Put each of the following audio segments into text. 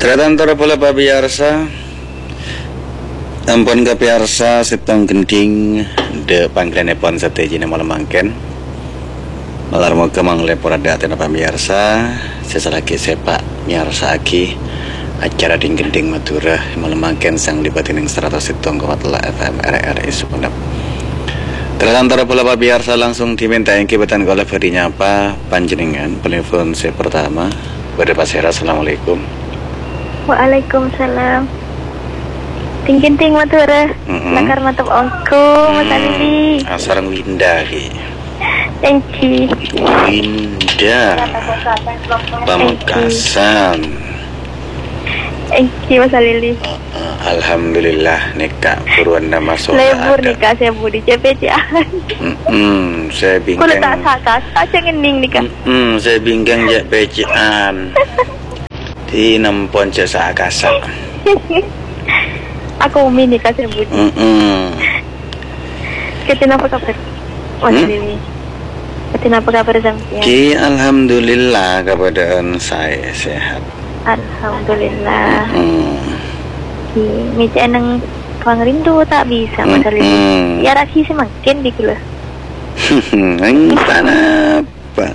Tratantara pula pabiarsa ampun kapiarsa sitong genting de pangklenepon satejine malam mangken malar moga manglepor ada atena pabiarsa sesalaki sepak miarsa aki acara ding genting Madura malam mangken sang libatin ing 107,4 FM RRI Sumenep. Tratantara pula pabiarsa langsung diminta yang kibatan oleh berinya apa panjenengan telepon saya pertama pada Pasera. Assalamualaikum. Waalaikumsalam. Ting Madura. Lakar mantap ongko Mas Ali. Asarang Winda ki. Enci. Winda. Pamekasan. Enci Mas Ali. Alhamdulillah nikah buruan nama soal Lebur nikah saya budi CPCan. Saya bingkang. Kalau tak sakas, aja ngening nikah. Saya bingkang CPCan. Di nampon jasa akasa. Aku umi nikah saya budi. Ketin apa kabar? Mas Ali. Ketin apa kabar sampean? Ki alhamdulillah keadaan saya sehat. Alhamdulillah. Ki mica nang kang rindu tak bisa Mas Ali. Ya rasi semakin di kula. Entah apa.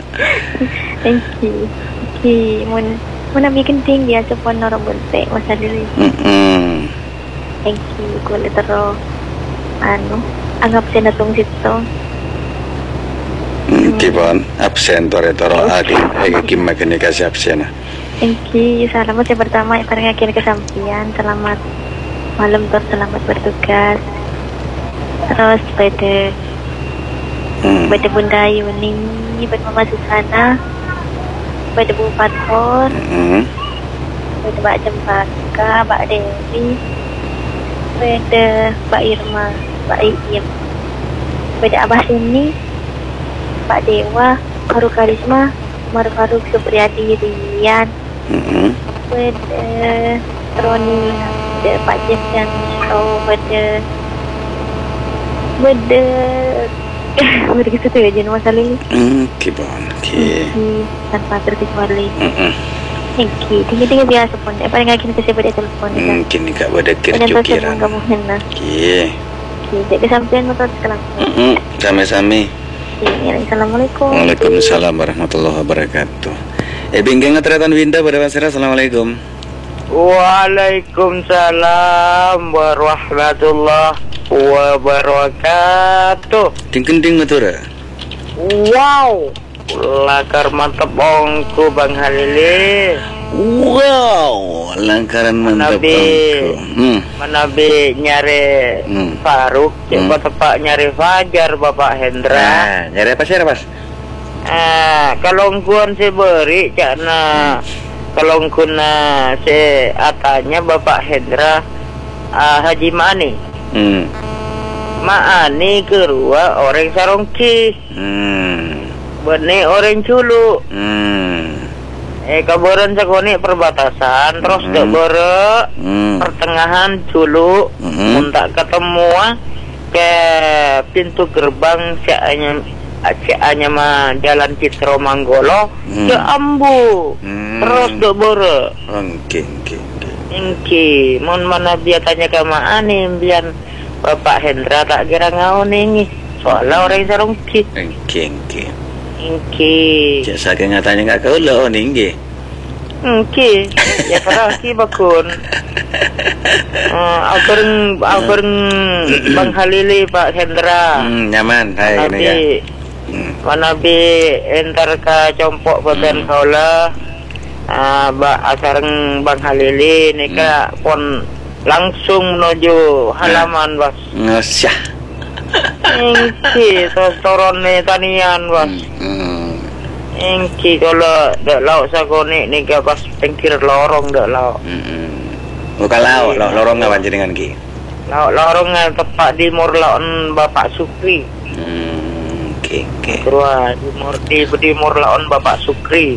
Ki mun bikin tinggi aja pon orang bontek Mas Ali. Kula terus anggap saya natung situ. Kibon absen toro adi kim makin kasih absen. Selamat yang pertama yang paling akhir kesampian. Selamat malam selamat bertugas. Terus pada Bunda Yuni, pada Mama Susana, pada Bu Pathor, pada Mbak Cempaka, Mbak Dewi, pada Mbak Irma, Mbak Iyem, pada Abah Seni, Pak Dewa, Faru Karisma, Mar Faruk Supriyadi Rian, pada Roni, pada Pak Jeff dan pada begitu tuh ya jenuh masalah ini. Kibon, tanpa terkecuali. Tinggi biasa pun. Paling nggak kini kasih pada telepon. Kini kak pada kerjukiran. Kamu hendak. Jadi kesampean motor sekarang. Sami-sami. Assalamualaikum. Waalaikumsalam warahmatullahi wabarakatuh. Bingkang ngetratan Winda pada Pasera. Assalamualaikum. Waalaikumsalam warahmatullahi wabarakatuh. Ding Madura. Wow, lakar mantap ongku Bang Halili. Wow, langkaran mantap ongku. Manabi nyari Faruk, coba tepak nyari Fajar Bapak Hendra. Nyari apa sih Mas? Kalau ngkuan si beri karena kalau ngkuna si atanya Bapak Hendra Haji Mani. Maani kerua orang sarongki. Bene orang culu. Kabaran sakoni perbatasan terus dek bere pertengahan culu muntak ketemu ke pintu gerbang sianya mah jalan Citro Manggolo ke Ambu terus dek bere. Engki mon mana dia tanya ke maani bian Bapak Hendra tak kira ngau nih soalnya orang sarongki. Engki jasa ngatanya nggak kau lo nih ya keraki bakun abareng Bang Halili Pak Hendra nyaman hai mana bi entar ka compok badan kaula asareng Bang Halili nika pon langsung menuju halaman Bos. Ngesyah. Torone tanian Bos. Kalau dak lauk sakone nika pas pengkir lorong dak lauk. Bukan lorong apa jenengan ki? Lorong tepat di Murlaon Bapak Sukri. Terus di Murlaon Bapak Sukri.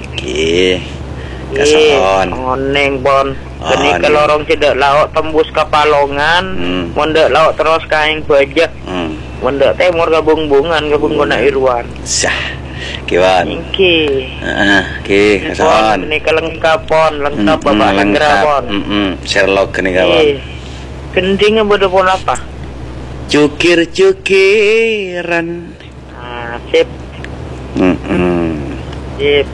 Kason. Oneng bon. Jadi kalau orang tidak laut tembus ke Palongan, mondek laut terus kain bajak, mondek timur gabung-bungan guna Irwan. Sah. Kiwan. Ingki. Ki, kasawan. Ini kelengkapon, lengkap Bapak Hendra pon. Sherlock ini kawan. Gendingnya bodoh pon apa? Cukir-cukiran. Sip. Sip.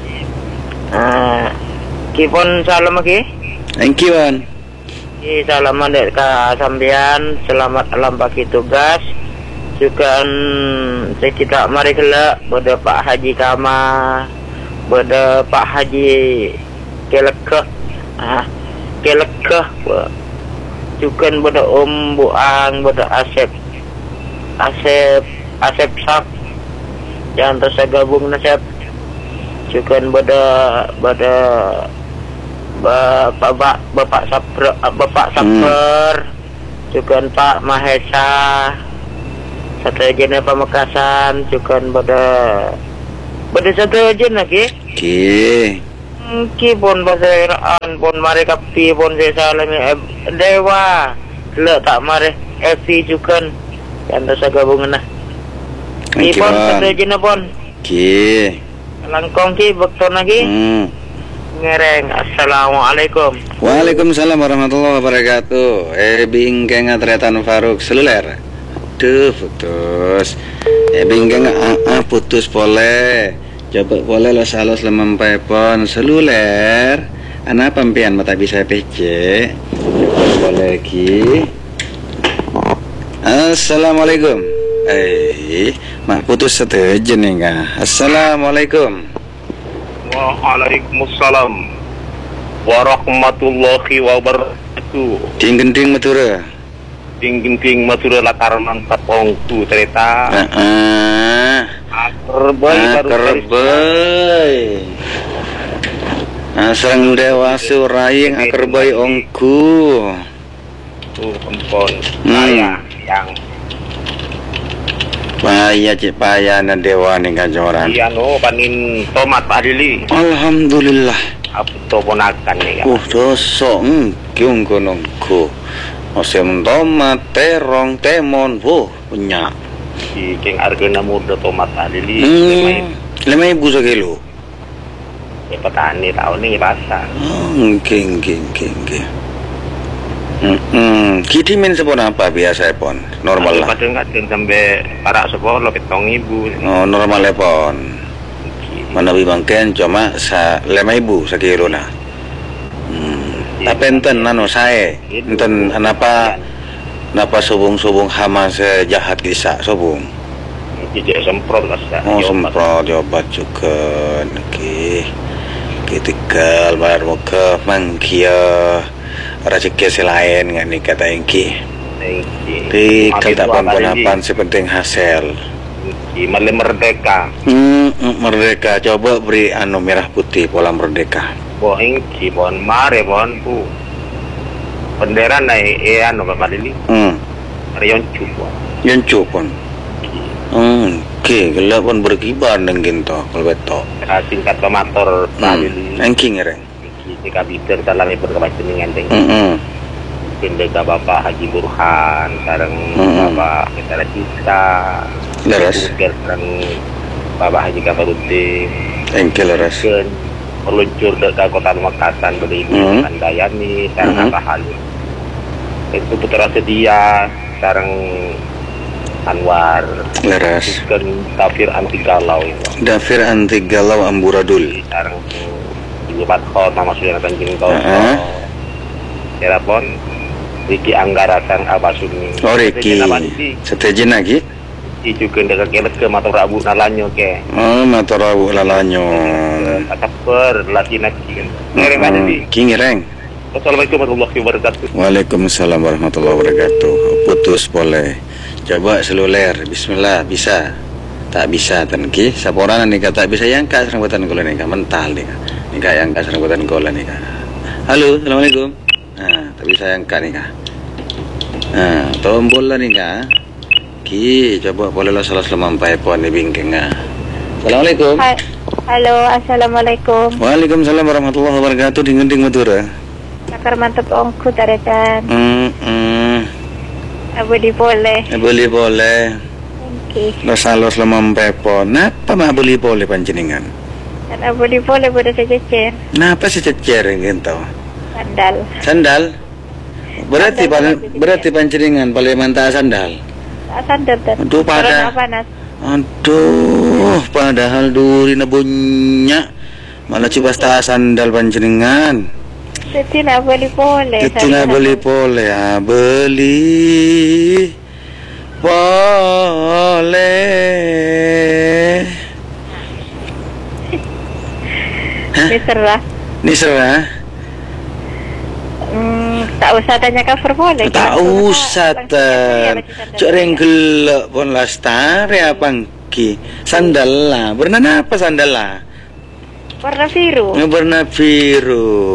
Kipon salam lagi. Thank you, Wan. Salam mandek ka sampean, selamat alam pagi tugas. Juga kita mari kelak pada Pak Haji Kama, pada Pak Haji Kelekeh, juga pada Om Buang, pada Asep Sak, yang tersegabung nasib. Juga pada Bapak Saper, juga Pak Mahesa, satu jenis Pamekasan, juga pada satu jenis lagi. Ki pun pasiraan pun mari kapi pun saya salami dewa le tak mari Evi juga yang tersegabung nah. Ki pun satu jenis pun. Ki. Langkong ki bekton lagi. Ngereng. Assalamualaikum. Waalaikumsalam warahmatullahi wabarakatuh. Bingkeng atretan Faruk seluler. Duh putus. Bingkeng putus pole. Coba pole lo salos lemam pepon seluler. Anak pempian mata bisa PC. Boleh ki. Assalamualaikum. Mak putus setuju nih kah? Assalamualaikum. Waalaikumsalam warahmatullahi wabarakatuh. Ding-ding Madura. Ding Madura lakaran tapongku cerita. Akerbai. Asrang dewa suraing akerbai ongku. Tuh empon saya yang paya cik paya na dewa nih kajoran. iya no panin tomat Pak Adili. Alhamdulillah. Apa to ponakan nih ya. Doso kiung gunungku. Osem tomat terong temon punya. Si keng hargana muda tomat Pak Adili. 5.000 sekilo. Ya petani tahun ini pasar. King. Kiti min sepon apa biasa pon? Normal lah. Kadang-kadang sampai para sekolah 7.000. Oh, normal pon. Mana bangken cuma 5.000 sekilo nah. Tapi enten nano saya, enten napa subung hama sejahat bisa subung. Tidak semprot lah. Oh semprot obat juga. Oke. Ketikal bayar muka mangkia. Rezeki selain nggak nih kata Engki. Di kata pon-ponapan sepenting hasil. Malah merdeka. Merdeka coba beri anu merah putih pola merdeka. Bo Engki bon mare bon pu. Bendera naik anu Bapak Lili. Rayon cupu. Yon cupon. Oke, gelap pun berkibar dengan to kalau beto. Singkat ke motor Pak Lili. Engki ngereng. Jika bitter dalam berkebaikan dengan Pendega Bapak Haji Burhan, sekarang Bapak Mitra Cita, leres. Sekarang Bapak Haji Kafarudin, Engki leres. Meluncur ke kota Makassar beribu dengan Dayani, sekarang apa hal itu putra sedia, sekarang Anwar, leres. Dan Dafir anti galau itu. Dafir anti galau amburadul. Sekarang Jumat Khot, Mama Suyana Tanjung Toto, Telepon, Riki Anggara Sang Abasumi. Oh Riki, setejen lagi? Itu kendala kelet ke Mator Rabu Nalanyo ke. Oh Mator Rabu Nalanyo. Ataper Latina King. Ngereng ada di. Ngereng. Assalamualaikum warahmatullahi wabarakatuh. Waalaikumsalam warahmatullahi wabarakatuh. Putus boleh. Coba seluler. Bismillah bisa. Tak bisa tanki. Saporan nih kata bisa yang kak serangkutan gula nih kak mental nih kak. Nika yang kak serangkutan gula nih kak. Halo, assalamualaikum. Nah, tak bisa yang kak nih kak. Nah, tombol lah nih kak. Ki, coba boleh lo salah selamampai pon nih bingkeng ah. Assalamualaikum. Halo, assalamualaikum. Waalaikumsalam warahmatullahi wabarakatuh. Ding Madura. Nakar mantap ongku taretan. Boleh. Boleh. Boleh. Okey. Lo salos lo mempepo. Napa mak boleh panjenengan? Karena boleh pada saya Napa si cecer gitu? Sandal. Berarti panjenengan paling mantap sandal. Sandal dan. Aduh pada. Panas. Aduh, padahal duri nabunya malah coba sandal panjenengan. Jadi nak boleh. Itu nak beli boleh, beli boleh. Ni serah. Tak usah tanya cover boleh. Tak usah cok renggel pun lastari apa ki sandal lah. Berna apa sandal lah? Warna biru. Warna biru.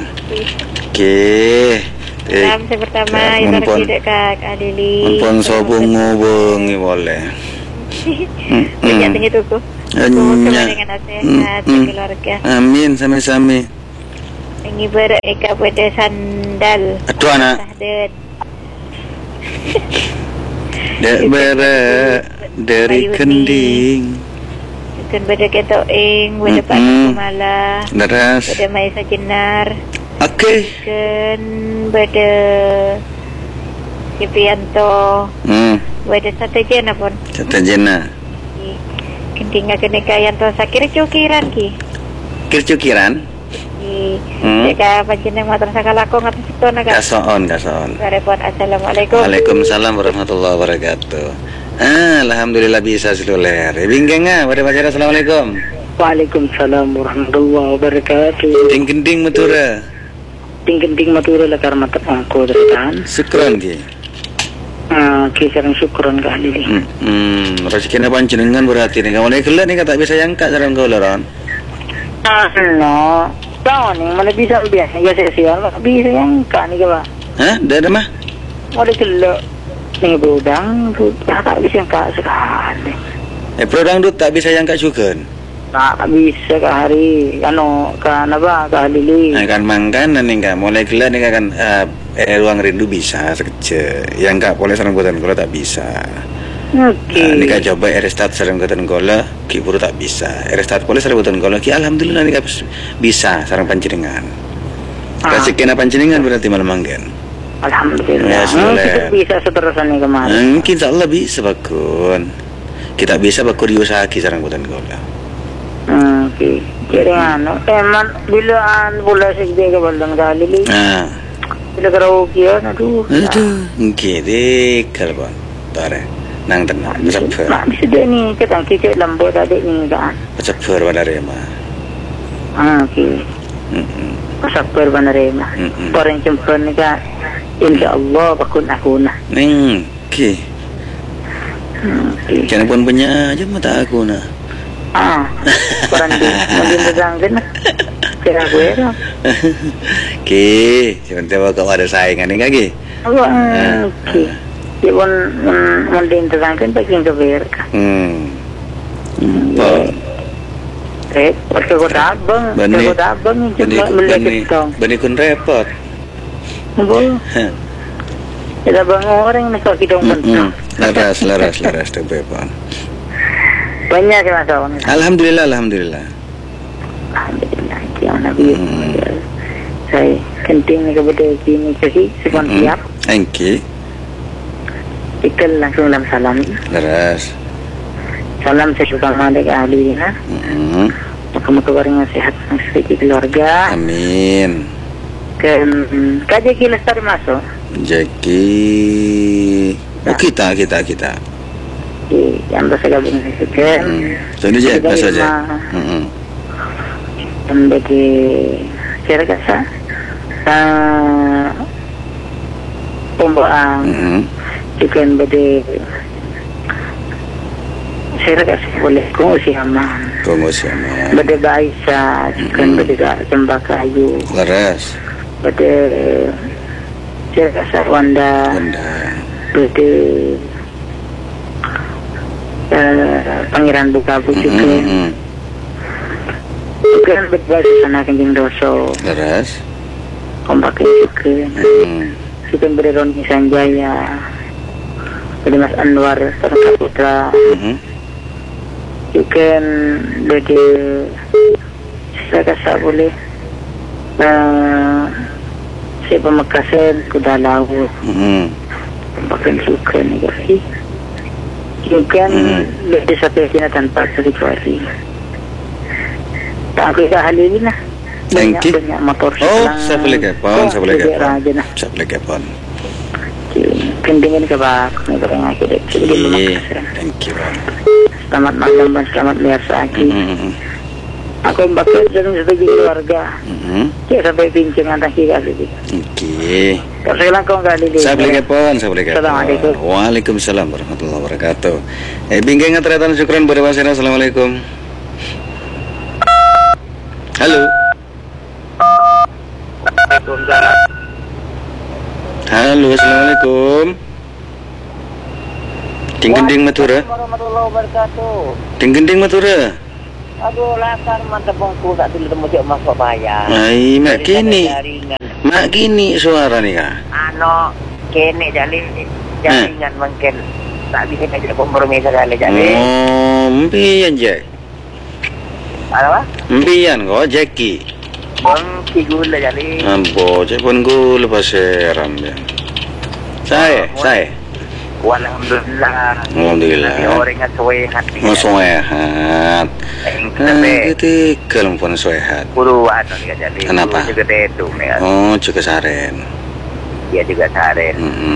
Oke. Salam saya pertama ibarat tidak Kak Adili. Mumpun sobung ngubungi boleh. Banyak tinggi tuku. Semoga dengan nasihat keluarga. Amin sami-sami. Ini berekat pada sandal. Aduh anak. Dek berak dari kending. Kan pada ketoing, pada pagi malah. Deras. Pada Maisa Jenar. Okey. Kan pada Kipianto. Pada Sate Jena pun. Sate Jena. Kending kenekayan to sakir cukiran ki. Cukiran? Jika panjenengan matur sakalako ngatus setona Kak. Kasoon. Repot. Assalamualaikum. Waalaikumsalam warahmatullahi wabarakatuh. Alhamdulillah bisa seluler. Binggeng pada pacar. Assalamualaikum. Waalaikumsalam warahmatullahi wabarakatuh. Ting-kending matura. Ting-kending matura lah karena aku tertahan. Syukron ki. Kisarang syukron Kak Adili. Rezekina panjenengan berarti nih. Kamu gelak nih kata bisa yang kak sarang kau leron. No. Tahu nih, mana bisa biasa sial bisa yang kak nih Kak. Hah? Dah mah? Mana gelak nih berudang, tak bisa yang kak sekali. Produk dut tak bisa yang kak juga. Tak bisa Kak hari, kan apa Kak Adili. Kan mangkan nih kak, mulai gelak nih kan ruang rindu bisa sekecil. Yang kak boleh sarang buatan kalau tak bisa. Okey. Ni kak coba restart sarang buatan gola, ki buru tak bisa. Restart boleh sarang buatan gola, ki alhamdulillah nih kak bisa sarang panjenengan. Rezeki panjenengan berarti malam manggen. Alhamdulillah. Ya, kita bisa seterusan nih kemarin. Insya Allah bisa bakun. Kita bisa bakun diusaha sarang buatan gola. Okey. Jadi emang bilaan pula segede ke balang kali ni. Bila karaoke aduh. Okey dek kalau tare. Nang tenang, cepet. Nak bisa dia ni kita kecil lambat adik ni kan. Cepet pada rema. Okey. Sabar pada rema. Orang jemput ni kan. InsyaAllah bakun aku nak. Okey. Jangan pun punya aja mata aku nak. Orang di tentang kan. Kira gue dah. Okey, sebentar kau ada saingan ni lagi. Okey. Dia pun mending tentang kan bagi yang keber. Repot ke kota abang. Kota abang ni cuma beli ketong. Bani kun repot. Boleh. Kita bang orang nak kita pun. Laras tu bepon. Banyak yang masuk. Alhamdulillah. Alhamdulillah. Yang Nabi. Saya kenting kepada kini kasi sebab siap. Okey. Ikal langsung dalam salam. Laras. Salam saya suka mandek ahli ha. Moga-moga bareng sehat sedikit keluarga. Amin. Kaji Lestari masuk. Jeki. Kita. Yang saya gabung sekian. Jadi je saja. Dan bagi saya rasa pembuat juga bagi saya rasa boleh kongsi aman. Bagi Aisyah juga bagi Cempaka Ayu. Laras. Bagi saya rasa Wanda. Bagi Pangeran Bukabu juga. Bukan berbahasa sana Kanjeng Doso. Laras. Kompak juga. Juga beri Roni Sanjaya. Jadi Mas Anwar Sarang Putra juga beda saya rasa boleh saya Pamekasan kuda laut bahkan suka negara juga beda sampai sini tanpa terkecuali tak aku dah hal ini lah banyak motor saya boleh kepon saya boleh kepon kendingin ke bak negara aku dek thank you selamat malam dan selamat biasa Aki aku yang bakal dalam satu keluarga dia sampai pincang antara kita lagi kalau sekarang kau enggak lili saya boleh kepon Assalamualaikum. Waalaikumsalam warahmatullahi wabarakatuh bingkai ngatratan syukran pada wasina. Assalamualaikum. Halo. Halo, assalamualaikum. Tinggending Madura. Warahmatullahi wabarakatuh. Tinggending Madura. Aduh, lakar mantap bangku tak dulu temu jok masuk bayar. Ai, mak kini. Mak kini suara nih kah? Ano, kene jaringan mungkin tak bisa aja kompromi sekali jadi. Oh, mpian je. Apa? Mpian kok Jackie. Bang gula jadi. Ambo, cepon gula paseram ya. Saya. Alhamdulillah. Alhamdulillah. Orang yang hati. Sehat. Gitu kalau pun sehat. Puluhan ya jadi. Kenapa? Juga itu ya. Oh, juga saren. Dia juga saren.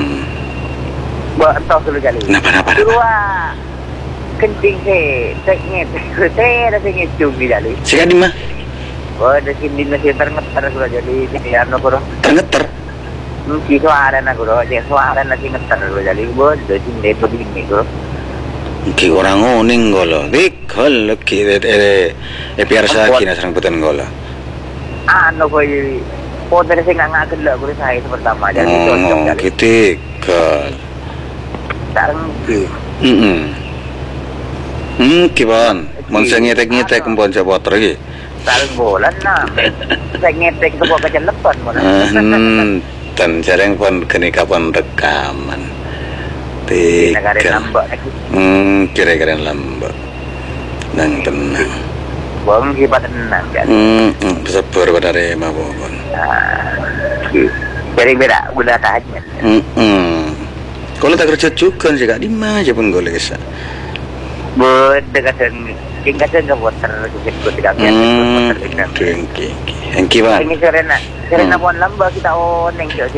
Entah dulu jadi. Kenapa? Dua kencing teknik rasanya cumi jadi. Siapa di mah? Oh, di sini masih tergetar sudah jadi anu kuro. Tergetar. Si suara nak kuro, suara nanti ngetar sudah jadi. Bos, di sini begini kuro. Ki orang oning golo. Dik hal ki biasa kina serang putan golo. Anu koi poder sing ngak gelak kuro saya itu pertama jadi cocok jadi. Kitikal. Sekarang ki. Kiban. Mangsa ngetek kembon coba lagi. Sekarang bulan nah. Saya ngetek sebuah kajian lepas mana. Dan jarang pun kini kapan rekaman. Kira-kira lambak. Nang tenang. Bang kita tenang kan. Sabar pada rema bobon. Jadi beda udah tahan. Kalau tak kerja juga sih kak di mana aja pun boleh bisa. Berdekatan, tingkatan ke water kita tidak biasa. Thank you bang. Ini serena pun lamba kita oneng je.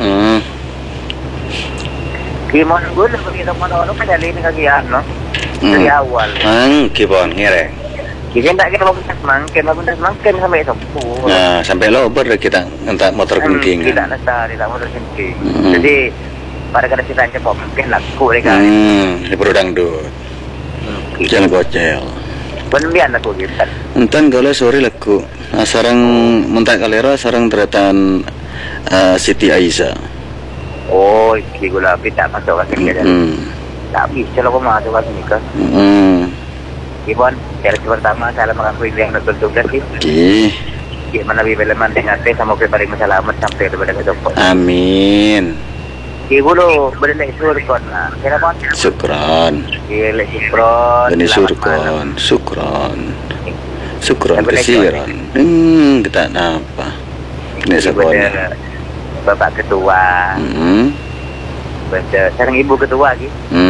Kimon gue lebih kita mana orang kan jadi ini kagian no dari awal. Kibon ngereng. Kita tak kita mungkin sampai itu. Nah sampai lober kita entak motor kencing. Tidak motor kencing. Jadi pada kada kita aja mungkin laku mereka. Di dangdut. Jangan bocel. Penbian aku gitu. Entan kalau sore laku. Sarang mentak kalera sarang teratan Siti Aisyah. Oh, iki gula api tak masuk ke sini. Tak bisa kalau masuk ke sini kan. Ibon, cara pertama salam mengaku yang betul-betul sih. Gimana bibeleman dengan sama kepada selamat sampai kepada ketok. Amin. Ibu lo berdek surkon lah. Kira apa? Syukran. Gila syukron. Bani surkon. Syukron kesiran. Kita apa? Ini sekolah. Bapak ketua. Benda sekarang ibu ketua lagi.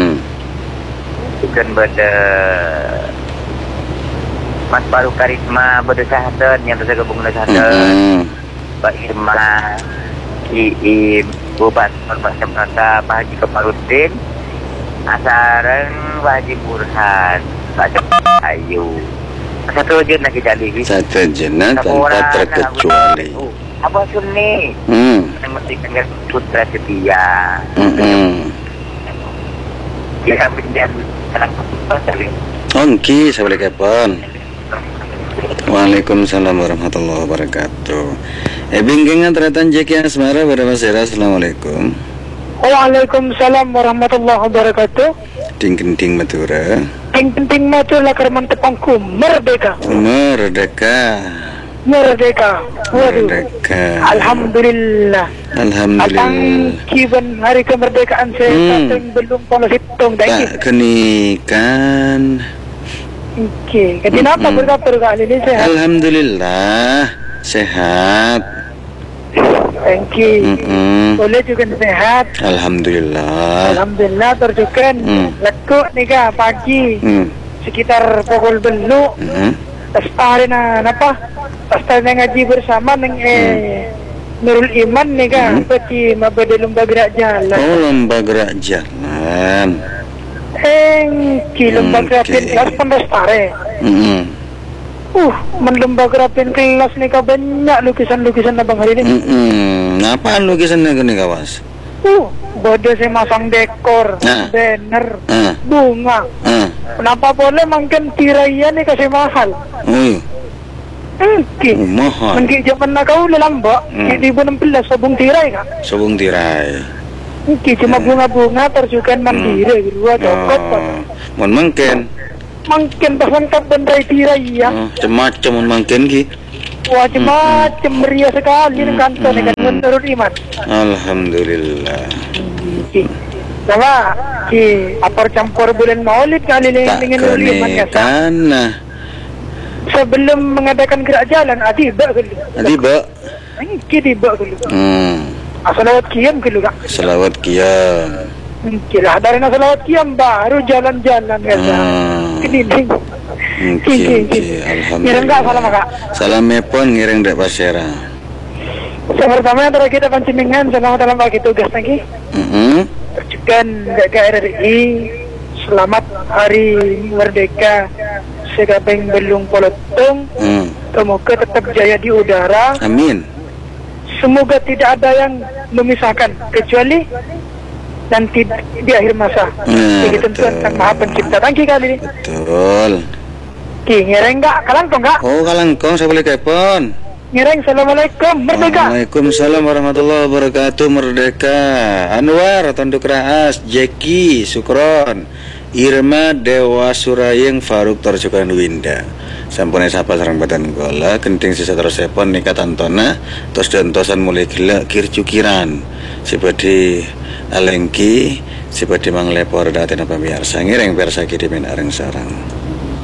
Bukan benda Mas Baru Karisma benda Sahatan yang tergabung dengan Sahatan. Pak Irma, Iim, Bupati Macam Rata, Pak Haji Kamarudin, Asarang, Pak Haji Burhan, Pak Ayu. Satu jen lagi jadi. Satu jen tanpa terkecuali. Apa Sunni? Yang mesti dengan putra setia. Ya pinjam sekarang sekali. Ongki, saya boleh kapan? Waalaikumsalam warahmatullahi wabarakatuh. Bingkingan teratan Jeki Asmara pada Masera. Assalamualaikum. Waalaikumsalam warahmatullahi wabarakatuh. Ting Madura. Ting Madura lakar mantepangku merdeka. Merdeka. Waduh. Merdeka. Alhamdulillah. Atang Alhamdulillah. kiban hari kemerdekaan saya kateng belum polos hitung dah. Tak kenikan. Oke. Kenapa berapa kali ini sehat? Alhamdulillah sehat. Thank you. Boleh juga sehat. Alhamdulillah. Alhamdulillah terjukan. Lekuk nih kak pagi sekitar pukul belu. Pesta na apa? Pesta na ngaji bersama neng Nurul Iman nih kak. Peti mabede lomba gerak jalan. Oh, lomba gerak jalan. Lomba gerakin kelas pendestare. Lomba gerakin kelas nih kak banyak lukisan-lukisan abang hari ini. Apaan lukisannya gini kawas? Bodoh saya masang dekor, banner, bunga. Kenapa boleh mungkin tirainya nih kasih mahal? Mahal. Mungkin zaman nak kau lelambak, di 2016 sabung tirai kak. Sabung tirai. Mungkin cuma bunga-bunga terjukan mandiri gitu, cokot. Mungkin. Mungkin terlengkap bendai tirai ya. Macam mungkin ki. Wah, macam meriah sekali nih kantor nih kan menurut Iman. Alhamdulillah. Sama, apar campur bulan Maulid kali ini dengan Nurul Iman ya. Sebelum mengadakan gerak jalan, adiba dulu. Adiba. Adiba dulu. Salawat qiyam dulu kak. Salawat qiyam. Kira dari salawat qiyam baru jalan-jalan ya. Keliling. Alhamdulillah. Ngiring kak salam kak. Salamnya pun ngiring dek pasera. Pertama antara kita pancingan selamat dalam bagi tugas lagi. Ucapkan RRI selamat Hari Merdeka Segapeng Belung Polotung. Semoga tetap jaya di udara. Amin. Semoga tidak ada yang memisahkan kecuali nanti di akhir masa. Begitu Tuhan Maha Pencipta. Thank you kali ini. Betul. Ngereng enggak? Kalangkong enggak? Oh, kalangkong saya boleh telepon. Ngereng, Assalamualaikum, Merdeka. Waalaikumsalam warahmatullahi wabarakatuh. Merdeka. Anwar, Tanduk Raas, Jeki, Sukron, Irma, Dewa Surayeng, Faruk, Torcukan Winda. Sampune sapa sarang badan gola, kenting sisa terus sepon nikah tantona, tos dontosan mulai gila kircukiran. Seperti alengki, seperti manglepor datin apa biasa. Ngereng biasa kirimin areng sarang.